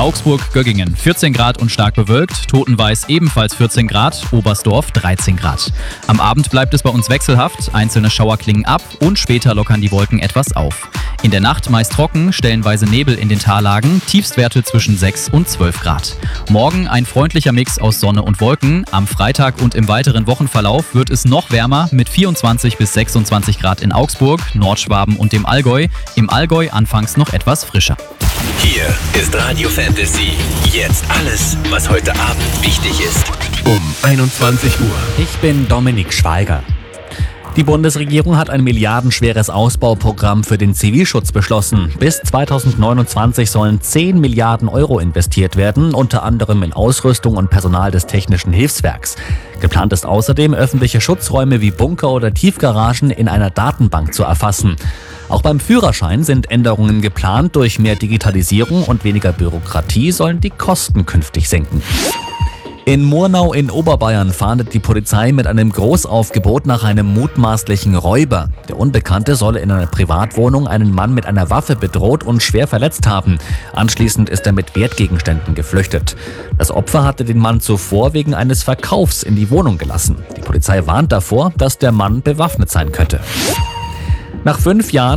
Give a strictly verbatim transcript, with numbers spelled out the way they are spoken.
Augsburg-Göggingen vierzehn Grad und stark bewölkt, Totenveiß ebenfalls vierzehn Grad, Oberstdorf dreizehn Grad. Am Abend bleibt es bei uns wechselhaft, einzelne Schauer klingen ab und später lockern die Wolken etwas auf. In der Nacht meist trocken, stellenweise Nebel in den Tallagen, Tiefstwerte zwischen sechs und zwölf Grad. Morgen ein freundlicher Mix aus Sonne und Wolken. Am Freitag und im weiteren Wochenverlauf wird es noch wärmer mit vierundzwanzig bis sechsundzwanzig Grad in Augsburg, Nordschwaben und dem Allgäu. Im Allgäu anfangs noch etwas frischer. Hier ist Radio Fantasy. Jetzt alles, was heute Abend wichtig ist. Um einundzwanzig Uhr. Ich bin Dominik Schweiger. Die Bundesregierung hat ein milliardenschweres Ausbauprogramm für den Zivilschutz beschlossen. Bis zweitausendneunundzwanzig sollen zehn Milliarden Euro investiert werden, unter anderem in Ausrüstung und Personal des Technischen Hilfswerks. Geplant ist außerdem, öffentliche Schutzräume wie Bunker oder Tiefgaragen in einer Datenbank zu erfassen. Auch beim Führerschein sind Änderungen geplant. Durch mehr Digitalisierung und weniger Bürokratie sollen die Kosten künftig sinken. In Murnau in Oberbayern fahndet die Polizei mit einem Großaufgebot nach einem mutmaßlichen Räuber. Der Unbekannte solle in einer Privatwohnung einen Mann mit einer Waffe bedroht und schwer verletzt haben. Anschließend ist er mit Wertgegenständen geflüchtet. Das Opfer hatte den Mann zuvor wegen eines Verkaufs in die Wohnung gelassen. Die Polizei warnt davor, dass der Mann bewaffnet sein könnte. Nach fünf Jahren